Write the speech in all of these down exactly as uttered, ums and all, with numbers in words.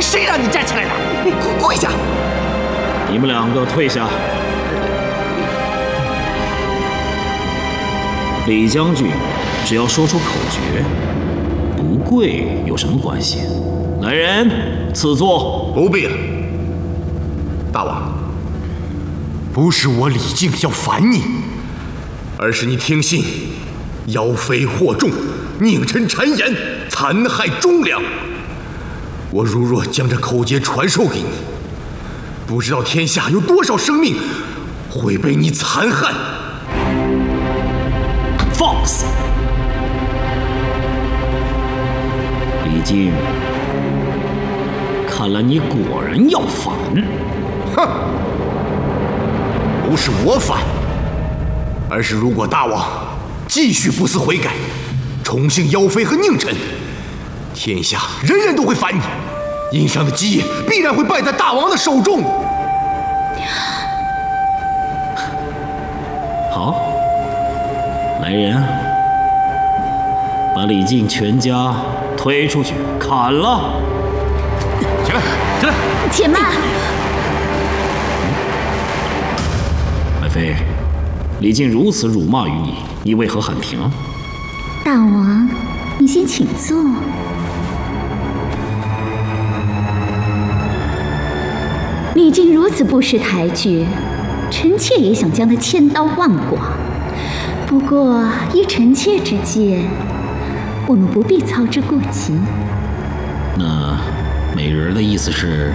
谁让你站起来的？你跪下！ 你们两个退下。李将军，只要说出口诀，不跪有什么关系？来人，赐座。 不必了。大王，不是我李靖要烦你，而是你听信妖妃惑众，佞臣谗言，残害忠良。我如若将这口诀传授给你，不知道天下有多少生命会被你残害。 放肆！李靖，看来你果然要反。 哼，不是我反，而是如果大王继续不思悔改，宠幸妖妃和佞臣，天下人人都会反你，殷商的基业必然会败在大王的手中。 好，来人，把李靖全家推出去砍了！ 起来，起来！ 且慢！ 爱妃，李靖如此辱骂于你，你为何喊停？ 大王，你先请坐。李靖如此不识抬举，臣妾也想将他千刀万剐。不过依臣妾之见，我们不必操之过急。 那美人的意思是？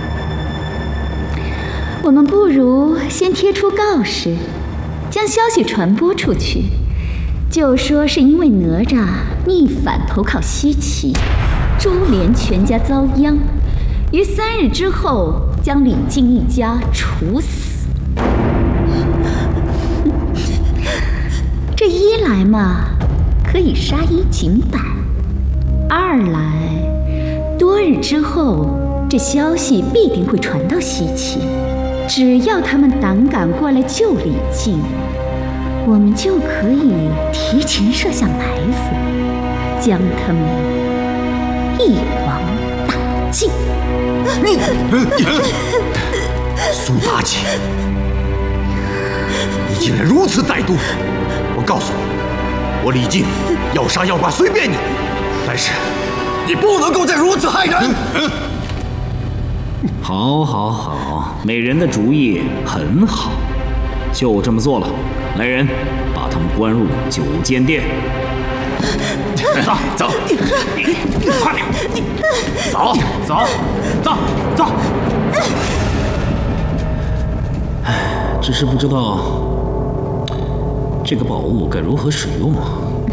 我们不如先贴出告示，将消息传播出去，就说是因为哪吒逆反投靠西岐，株连全家遭殃，于三日之后将李靖一家处死。这一来嘛，可以杀一儆百；二来，多日之后，这消息必定会传到西岐。只要他们胆敢过来救李靖，我们就可以提前设下埋伏，将他们一网打尽。 你，苏妲己，你竟然如此歹毒！我告诉你，我李靖要杀要剐随便你，但是你不能够再如此害人。嗯好，好，好，美人的主意很好，就这么做了。来人，把他们关入九间殿。走走，快点，走走走走。唉，只是不知道这个宝物该如何使用啊！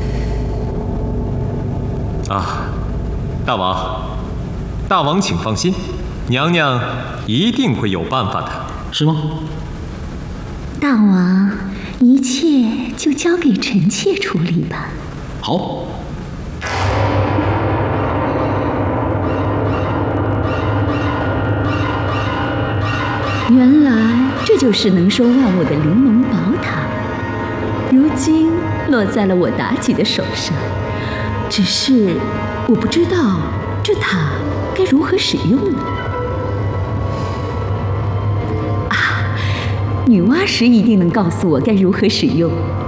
啊，大王，大王请放心。娘娘一定会有办法的， 是吗？ 大王，一切就交给臣妾处理吧。 好。 原来这就是能收万物的玲珑宝塔，如今落在了我妲己的手上。只是我不知道这塔该如何使用呢？女娲石一定能告诉我该如何使用。